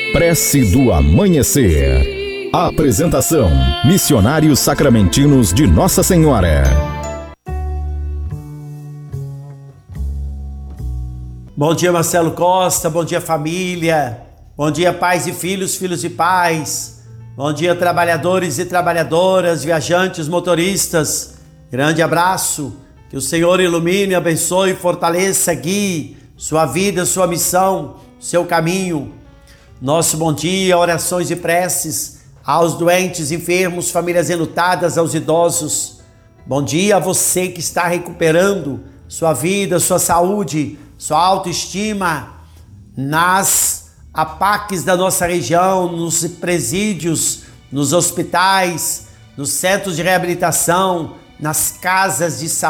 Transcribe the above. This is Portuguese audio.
Prece do Amanhecer. Apresentação: Missionários Sacramentinos de Nossa Senhora. Bom dia, Marcelo Costa. Bom dia, família. Bom dia, pais e filhos, filhos e pais. Bom dia, trabalhadores e trabalhadoras, viajantes, motoristas. Grande abraço. Que o Senhor ilumine, abençoe, fortaleça, guie sua vida, sua missão, seu caminho. Nosso bom dia, orações e preces aos doentes, enfermos, famílias enlutadas, aos idosos. Bom dia a você que está recuperando sua vida, sua saúde, sua autoestima nas APACs da nossa região, nos presídios, nos hospitais, nos centros de reabilitação, nas casas de saúde.